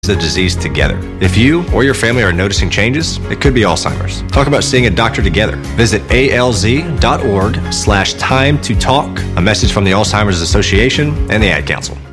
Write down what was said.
the disease together. If you or your family are noticing changes, it could be Alzheimer's. Talk about seeing a doctor together. Visit alz.org/time to talk. A message from the Alzheimer's Association and the Ad Council.